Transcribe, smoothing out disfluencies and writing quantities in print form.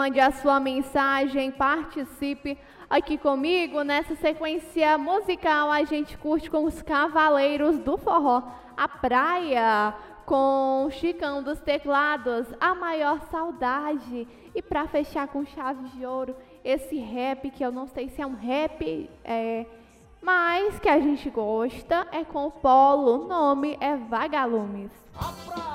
Mande a sua mensagem, participe aqui comigo. Nessa sequência musical, a gente curte com os Cavaleiros do Forró, A Praia, com Chicão dos Teclados, A Maior Saudade. E para fechar com chave de ouro, esse rap, que eu não sei se é um rap, mas que a gente gosta, é com o Polo, o nome é Vagalumes.